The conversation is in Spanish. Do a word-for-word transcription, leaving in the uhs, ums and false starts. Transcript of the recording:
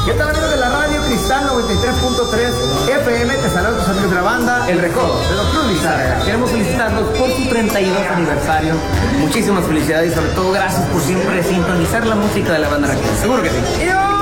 ¿Qué tal, amigos de la radio Cristal noventa y tres punto tres F M? Te saludan tus amigos de la banda El Recodo, de los Cruz Lizárraga. Queremos felicitarlos por su treinta y dos aniversario. Muchísimas felicidades y sobre todo gracias por siempre sintonizar la música de la banda Recodo. Seguro que sí. ¡Y